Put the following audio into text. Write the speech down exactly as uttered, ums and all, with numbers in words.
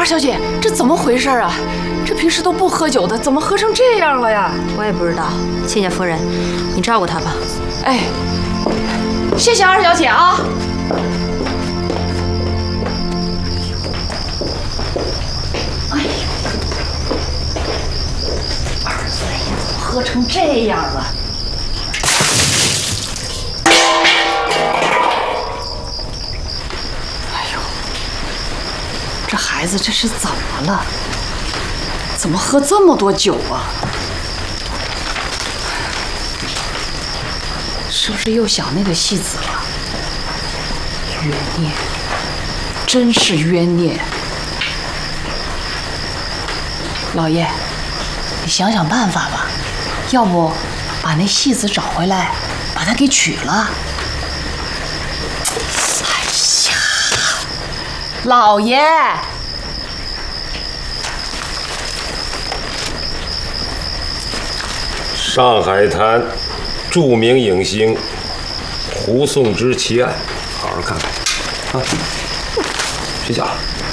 小姐，这怎么回事啊？这平时都不喝酒的，怎么喝成这样了呀？ 我也不知道。亲家夫人，你照顾他吧。 哎，谢谢二小姐啊。哎呦，二岁怎么喝成这样了？哎呦，这孩子这是怎么了？怎么喝这么多酒啊？是不是又想那个戏子了？冤孽，真是冤孽！老爷，你想想办法吧，要不把那戏子找回来，把他给娶了。哎呀，老爷！ 上海滩著名影星胡颂之奇案，好好看看啊！睡觉了。